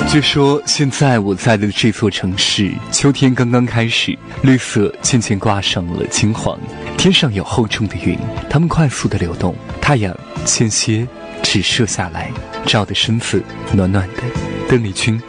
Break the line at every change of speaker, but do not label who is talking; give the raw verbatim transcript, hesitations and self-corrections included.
据说现在我在的这座城市，秋天刚刚开始，绿色渐渐挂上了金黄，天上有厚重的云，它们快速的流动，太阳间歇直射下来，照得身子暖暖的。邓丽君。